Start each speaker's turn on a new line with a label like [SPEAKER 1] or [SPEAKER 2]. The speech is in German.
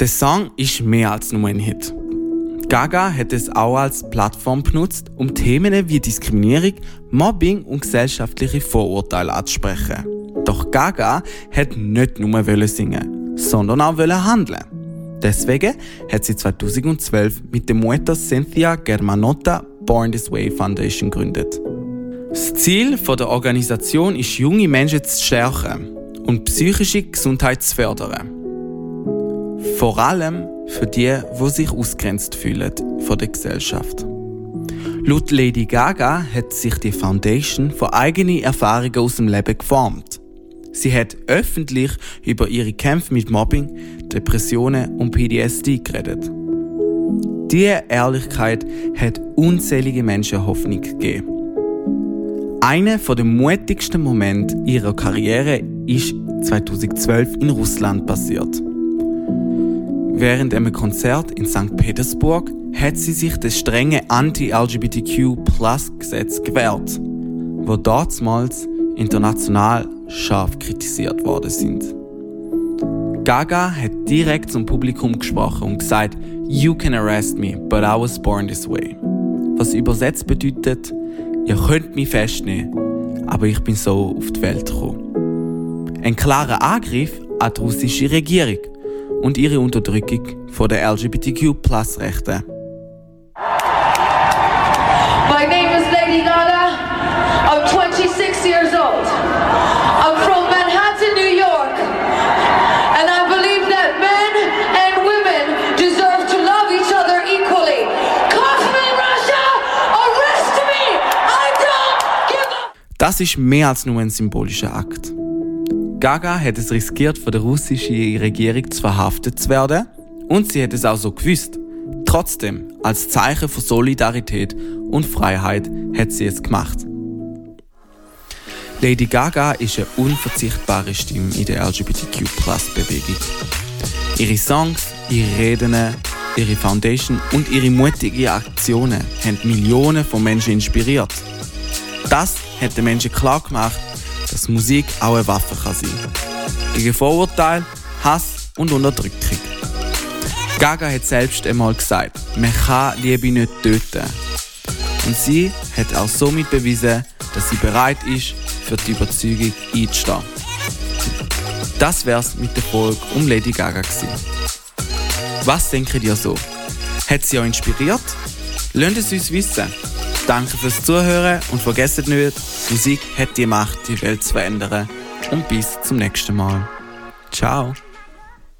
[SPEAKER 1] Der Song ist mehr als nur ein Hit. Gaga hat es auch als Plattform benutzt, um Themen wie Diskriminierung, Mobbing und gesellschaftliche Vorurteile anzusprechen. Doch Gaga hat nicht nur singen, sondern auch handeln. Deswegen hat sie 2012 mit der Mutter Cynthia Germanotta Born This Way Foundation gegründet. Das Ziel der Organisation ist, junge Menschen zu stärken und psychische Gesundheit zu fördern. Vor allem für die sich ausgegrenzt fühlen von der Gesellschaft. Laut Lady Gaga hat sich die Foundation von eigenen Erfahrungen aus dem Leben geformt. Sie hat öffentlich über ihre Kämpfe mit Mobbing, Depressionen und PTSD geredet. Diese Ehrlichkeit hat unzählige Menschen Hoffnung gegeben. Einer der mutigsten Momente ihrer Karriere ist 2012 in Russland passiert. Während einem Konzert in St. Petersburg hat sie sich das strenge Anti-LGBTQ+-Gesetz gewehrt, wo damals international scharf kritisiert worden sind. Gaga hat direkt zum Publikum gesprochen und gesagt: "You can arrest me, but I was born this way." Was übersetzt bedeutet: "Ihr könnt mich festnehmen, aber ich bin so auf die Welt gekommen." Ein klarer Angriff an die russische Regierung und ihre Unterdrückung von der LGBTQ+-Rechte.
[SPEAKER 2] My name is Lady Gaga. I'm 26 years old. I'm from Manhattan, New York. And I believe that men and women deserve to love each other equally. Cuff me, Russia! Arrest me! I don't give a...
[SPEAKER 1] Das ist mehr als nur ein symbolischer Akt. Gaga hat es riskiert, von der russischen Regierung verhaftet zu werden, und sie hat es auch so gewusst. Trotzdem, als Zeichen von Solidarität und Freiheit hat sie es gemacht. Lady Gaga ist eine unverzichtbare Stimme in der LGBTQ+-Bewegung. Ihre Songs, ihre Reden, ihre Foundation und ihre mutigen Aktionen haben Millionen von Menschen inspiriert. Das hat den Menschen klar gemacht, dass Musik auch eine Waffe sein kann. Gegen Vorurteile, Hass und Unterdrückung. Gaga hat selbst einmal gesagt, man kann Liebe nicht töten. Und sie hat auch somit bewiesen, dass sie bereit ist, für die Überzeugung einzustehen. Das wär's mit der Folge um Lady Gaga gewesen. Was denkt ihr so? Hat sie euch inspiriert? Lasst es uns wissen. Danke fürs Zuhören und vergesst nicht, Musik hat die Macht, die Welt zu verändern. Und bis zum nächsten Mal. Ciao.